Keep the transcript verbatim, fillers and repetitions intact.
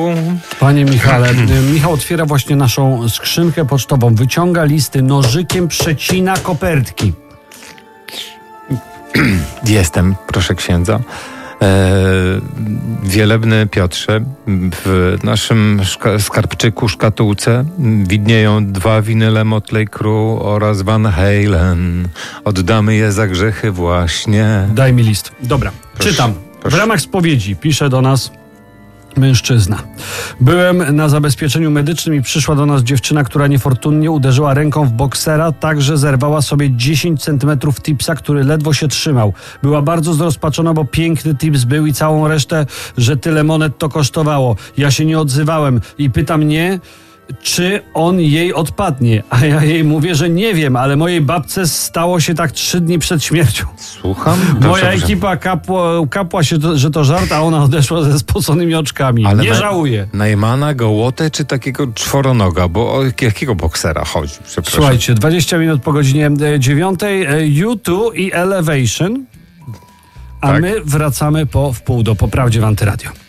Panie Michale, Michał otwiera właśnie naszą skrzynkę pocztową, wyciąga listy, nożykiem przecina kopertki. Jestem, proszę księdza. E, wielebny Piotrze, w naszym szka- skarbczyku, szkatułce widnieją dwa winyle Motley Crue oraz Van Halen. Oddamy je za grzechy właśnie. Daj mi list. Dobra, Proszę, czytam. proszę. W ramach spowiedzi pisze do nas mężczyzna. Byłem na zabezpieczeniu medycznym i przyszła do nas dziewczyna, która niefortunnie uderzyła ręką w boksera, tak że zerwała sobie dziesięć centymetrów tipsa, który ledwo się trzymał. Była bardzo zrozpaczona, bo piękny tips był i całą resztę, że tyle monet to kosztowało. Ja się nie odzywałem i pyta mnie, czy on jej odpadnie. A ja jej mówię, że nie wiem, ale mojej babce stało się tak trzy dni przed śmiercią. Słucham? Moja Proszę, ekipa kapła, kapła się, to, że to żart, a ona odeszła ze spoconymi oczkami. Ale nie na- żałuję. Najmana, Gołotę czy takiego czworonoga? Bo o jakiego boksera chodzi? Przepraszam. Słuchajcie, dwadzieścia minut po godzinie dziewiątej, U dwa i Elevation, a Tak. my wracamy po wpół do Poprawdzie w Antyradio.